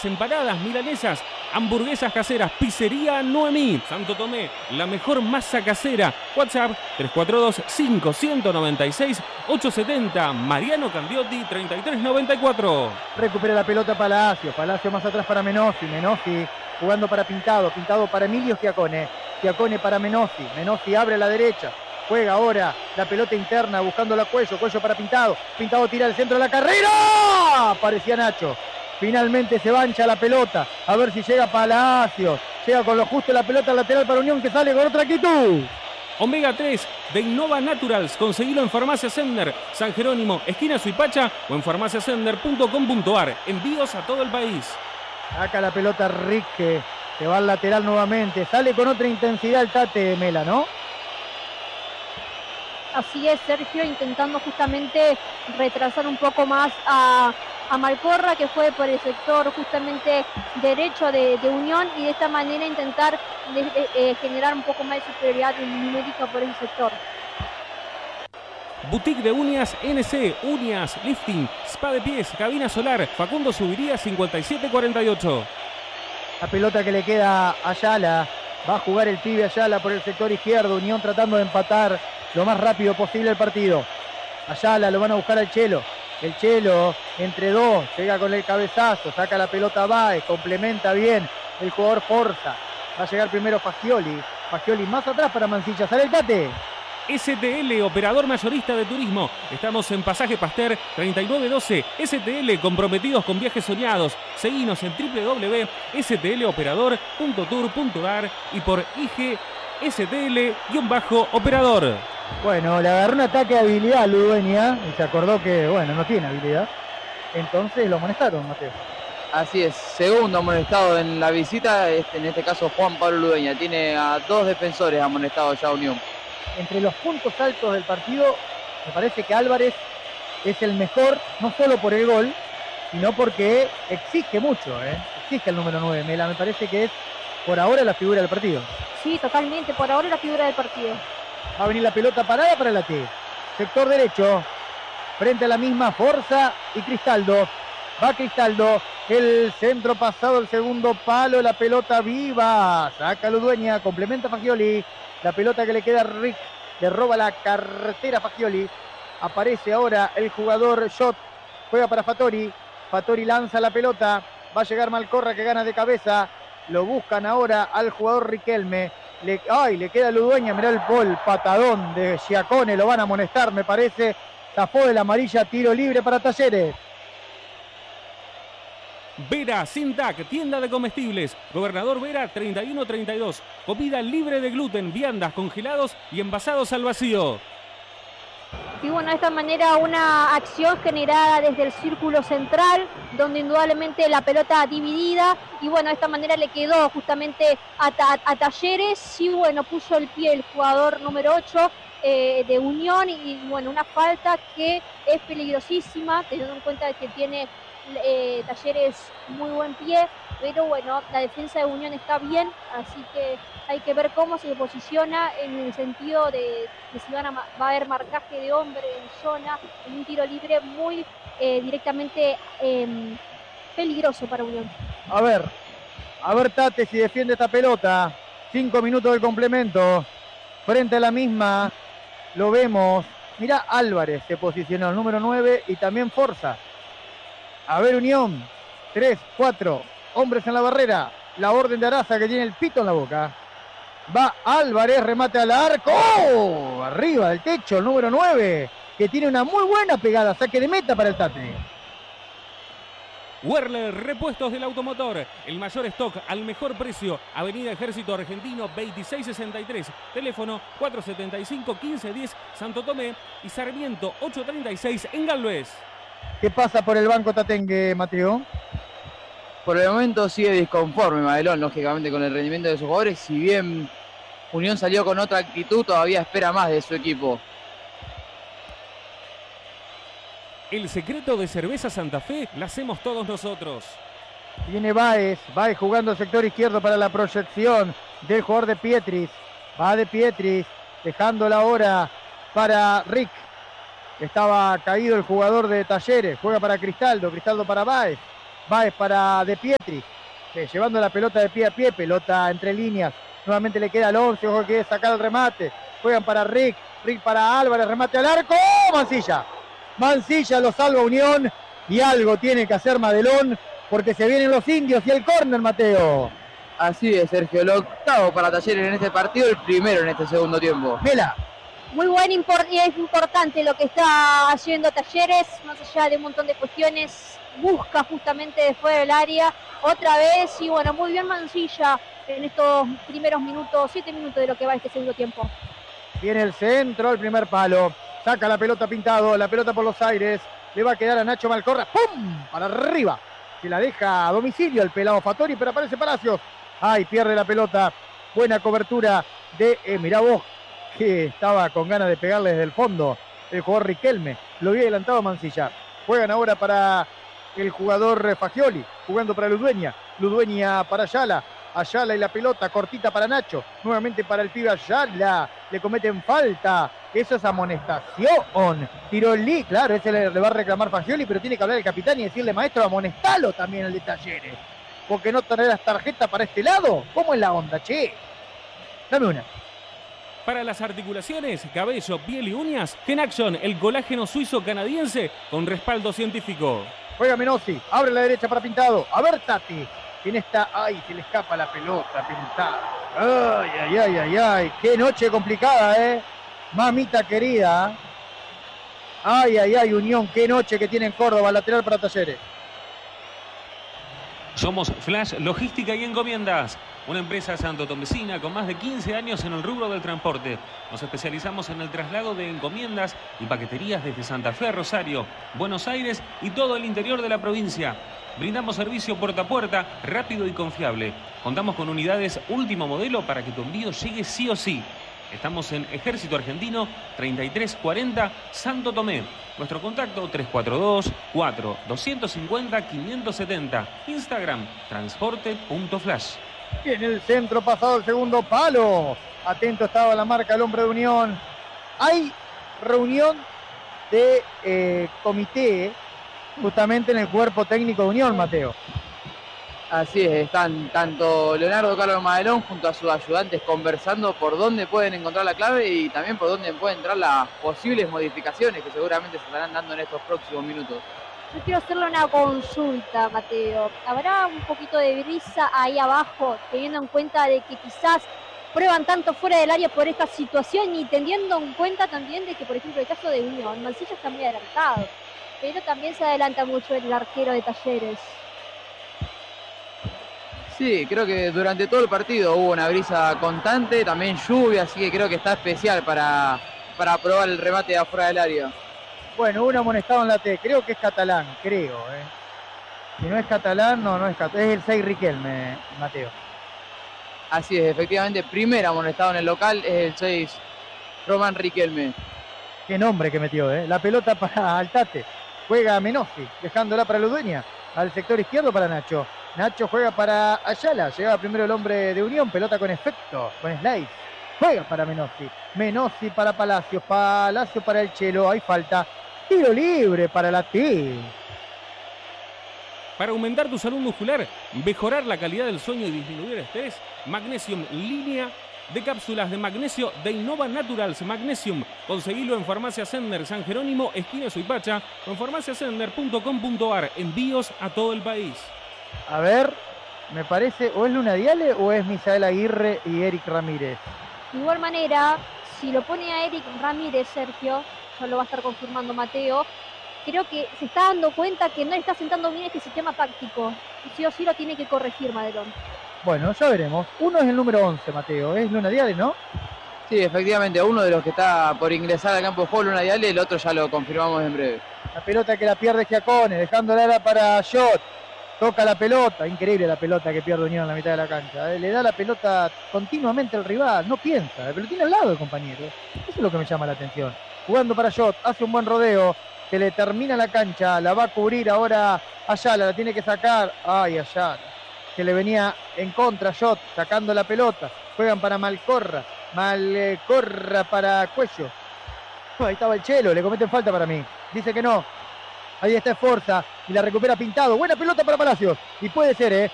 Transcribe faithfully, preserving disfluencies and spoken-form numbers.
Empanadas, milanesas, hamburguesas caseras, pizzería Noemí, Santo Tomé, la mejor masa casera. WhatsApp tres cuatro dos, cinco nueve seis, ocho siete cero, Mariano Candiotti treinta y tres noventa y cuatro. Recupera la pelota Palacio, Palacio más atrás para Menossi, Menossi jugando para Pintado, Pintado para Emilio Giacone, Giacone para Menossi, Menossi abre a la derecha, juega ahora la pelota interna buscando a Cuello, Cuello para Pintado, Pintado tira al centro de la carrera, parecía Nacho. Finalmente se bancha la pelota, a ver si llega Palacios, llega con lo justo la pelota lateral para Unión que sale con otra actitud. Omega tres de Innova Naturals, conseguilo en Farmacia Sender, San Jerónimo, esquina Suipacha o en farmacia sender punto com punto ar, envíos a todo el país. Saca la pelota Rique, se va al lateral nuevamente, sale con otra intensidad el Tate Mela, ¿no? Así es, Sergio, intentando justamente retrasar un poco más a, a Malcorra, que fue por el sector justamente derecho de, de Unión, y de esta manera intentar de, de, eh, generar un poco más de superioridad numérica por ese sector. Boutique de uñas N C, uñas, lifting, spa de pies, cabina solar, Facundo Subiría cincuenta y siete cuarenta y ocho. La pelota que le queda a Ayala, va a jugar el pibe Ayala por el sector izquierdo, Unión tratando de empatar lo más rápido posible el partido. Ayala lo van a buscar al Chelo, el Chelo entre dos, llega con el cabezazo, saca la pelota Baez, complementa bien el jugador Forza, va a llegar primero Fagioli, Fagioli más atrás para Mancilla, sale el Tate. S T L, operador mayorista de turismo. Estamos en Pasaje Pasteur treinta y nueve doce. S T L, comprometidos con viajes soñados. Seguinos en doble u doble u doble u punto s t l operador punto tour punto ar y por I G S T L-operador. Bueno, le agarró un ataque de habilidad a Ludueña y se acordó que, bueno, no tiene habilidad. Entonces lo amonestaron, Mateo. Así es, segundo amonestado en la visita, este, en este caso Juan Pablo Ludueña. Tiene a dos defensores amonestados ya Unión. Entre los puntos altos del partido, me parece que Álvarez es el mejor, no solo por el gol, sino porque exige mucho, ¿eh? Exige el número nueve. Mela, me parece que es por ahora la figura del partido. Sí, totalmente, por ahora la figura del partido. Va a venir la pelota parada para la T. Sector derecho, frente a la misma Forza y Cristaldo. Va Cristaldo, el centro pasado, el segundo palo, la pelota viva. Saca Ludueña, complementa Fagioli. La pelota que le queda a Rick, le roba la cartera a Fagioli. Aparece ahora el jugador Shot, juega para Fattori. Fattori lanza la pelota, va a llegar Malcorra que gana de cabeza. Lo buscan ahora al jugador Riquelme. Le, ay, le queda a Ludueña, mirá el gol, patadón de Giacone, lo van a amonestar, me parece. Zafó de la amarilla, tiro libre para Talleres. Vera, Sintac, tienda de comestibles. Gobernador Vera treinta y uno treinta y dos. Comida libre de gluten, viandas, congelados y envasados al vacío. Y bueno, de esta manera una acción generada desde el círculo central, donde indudablemente la pelota dividida, y bueno, de esta manera le quedó justamente a, ta a Talleres, y bueno, puso el pie el jugador número ocho eh, de Unión, y, y bueno, una falta que es peligrosísima, teniendo en cuenta que tiene eh, Talleres muy buen pie, pero bueno, la defensa de Unión está bien, así que hay que ver cómo se posiciona en el sentido de que si van a, va a haber marcaje de hombre en zona, en un tiro libre muy eh, directamente eh, peligroso para Unión. A ver, a ver Tate si defiende esta pelota. Cinco minutos del complemento. Frente a la misma, lo vemos. Mirá, Álvarez se posicionó el número nueve y también Forza. A ver, Unión. Tres, cuatro, hombres en la barrera. La orden de Araza que tiene el pito en la boca. Va Álvarez, remate al arco. ¡Oh! Arriba del techo, el número nueve, que tiene una muy buena pegada. Saque de meta para el Tate. Werler, repuestos del automotor. El mayor stock al mejor precio. Avenida Ejército Argentino veintiséis sesenta y tres. Teléfono cuatro setenta y cinco, quince diez, Santo Tomé. Y Sarmiento ocho treinta y seis en Galvez. ¿Qué pasa por el banco tatengue, Mateo? Por el momento sigue disconforme Madelón, lógicamente, con el rendimiento de sus jugadores. Si bien Unión salió con otra actitud, todavía espera más de su equipo. El secreto de Cerveza Santa Fe la hacemos todos nosotros. Viene Baez, Baez jugando sector izquierdo para la proyección del jugador de Pietris. Va de Pietris, dejándola ahora para Rick. Estaba caído el jugador de Talleres, juega para Cristaldo, Cristaldo para Baez. Va es para De Pietri, eh, llevando la pelota de pie a pie, pelota entre líneas. Nuevamente le queda al once, ojo que quiere sacar el remate. Juegan para Rick, Rick para Álvarez, remate al arco. ¡Oh, Mancilla! Mancilla lo salva Unión y algo tiene que hacer Madelón porque se vienen los indios y el córner, Mateo. Así es, Sergio, el octavo para Talleres en este partido, el primero en este segundo tiempo. Mela. Muy buen import y es importante lo que está haciendo Talleres, más allá de un montón de cuestiones, busca justamente después del área otra vez y bueno, muy bien Mancilla en estos primeros minutos, siete minutos de lo que va este segundo tiempo. Viene el centro, el primer palo, saca la pelota Pintado, la pelota por los aires, le va a quedar a Nacho Malcorra, ¡pum! Para arriba, que la deja a domicilio el pelado Fattori, pero aparece Palacios, ay, pierde la pelota, buena cobertura de, eh, mirá vos, que estaba con ganas de pegarle desde el fondo el jugador Riquelme, lo había adelantado Mancilla. Juegan ahora para el jugador Fagioli, jugando para Ludueña, Ludueña para Ayala, Ayala y la pelota cortita para Nacho, nuevamente para el pibe Ayala, le cometen falta, eso es amonestación, tiró el Lee, claro, ese le, le va a reclamar Fagioli, pero tiene que hablar el capitán y decirle, maestro, amonestalo también el de Talleres, porque no tener las tarjetas para este lado, ¿cómo es la onda, che? Dame una. Para las articulaciones, cabello, piel y uñas, Genaction, el colágeno suizo canadiense con respaldo científico. Juega Menossi, abre la derecha para Pintado. A ver, Tati. En esta, ay, se le escapa la pelota, Pintado. Ay, ay, ay, ay, ay. Qué noche complicada, ¿eh? Mamita querida. Ay, ay, ay, Unión, qué noche que tiene en Córdoba, lateral para Talleres. Somos Flash Logística y Encomiendas, una empresa santotomecina con más de quince años en el rubro del transporte. Nos especializamos en el traslado de encomiendas y paqueterías desde Santa Fe a Rosario, Buenos Aires y todo el interior de la provincia. Brindamos servicio puerta a puerta, rápido y confiable. Contamos con unidades último modelo para que tu envío llegue sí o sí. Estamos en Ejército Argentino treinta y tres cuarenta Santo Tomé. Nuestro contacto tres cuatro dos, cuatro, dos cinco cero, cinco siete cero. Instagram transporte.flash. Y en el centro pasado el segundo palo. Atento estaba la marca el hombre de Unión. Hay reunión de eh, comité justamente en el cuerpo técnico de Unión, Mateo. Así es, están tanto Leonardo Carlos Madelón junto a sus ayudantes conversando por dónde pueden encontrar la clave y también por dónde pueden entrar las posibles modificaciones que seguramente se estarán dando en estos próximos minutos. Yo quiero hacerle una consulta, Mateo. ¿Habrá un poquito de brisa ahí abajo, teniendo en cuenta de que quizás prueban tanto fuera del área por esta situación y teniendo en cuenta también de que, por ejemplo, el caso de Unión, Mancilla está muy adelantado, pero también se adelanta mucho el arquero de Talleres? Sí, creo que durante todo el partido hubo una brisa constante, también lluvia, así que creo que está especial para, para probar el remate de afuera del área. Bueno, un amonestado en la T, creo que es catalán, creo. ¿eh? Si no es catalán, no, no es catalán, es el seis Riquelme, Mateo. Así es, efectivamente, primer amonestado en el local es el seis Román Riquelme. Qué nombre que metió, ¿eh? La pelota para Altate, juega Menossi, dejándola para Ludueña, al sector izquierdo para Nacho. Nacho juega para Ayala, llegaba primero el hombre de Unión, pelota con efecto, con slice. Juega para Menossi, Menossi para Palacios, Palacios para el Chelo, hay falta. Tiro libre para la T. Para aumentar tu salud muscular, mejorar la calidad del sueño y disminuir el estrés, Magnesium línea de cápsulas de magnesio de Innova Naturals Magnesium. Conseguilo en Farmacia Sender San Jerónimo, esquina Suipacha, o en farmacia sender punto com punto ar. Envíos a todo el país. A ver, me parece, o es Luna Diale o es Misael Aguirre y Eric Ramírez. De igual manera, si lo pone a Eric Ramírez, Sergio, ya lo va a estar confirmando Mateo, creo que se está dando cuenta que no le está sentando bien este sistema táctico. Y sí o sí lo tiene que corregir Madelón. Bueno, ya veremos. Uno es el número once, Mateo. Es Luna Diale, ¿no? Sí, efectivamente, uno de los que está por ingresar al campo de juego, Luna Diale, el otro ya lo confirmamos en breve. La pelota que la pierde Giacone, dejándola para Shot. Toca la pelota, increíble la pelota que pierde Unión en la mitad de la cancha. ¿eh? Le da la pelota continuamente al rival, no piensa, pero lo tiene al lado el compañero. Eso es lo que me llama la atención. Jugando para Shot, hace un buen rodeo, se le termina la cancha, la va a cubrir ahora Ayala, la tiene que sacar. Ay, Ayala, que le venía en contra Shot, sacando la pelota. Juegan para Malcorra, Malcorra para Cuello. Ahí estaba el Chelo, le cometen falta para mí. Dice que no. Ahí está Esforza y la recupera Pintado. Buena pelota para Palacios. Y puede ser, ¿eh?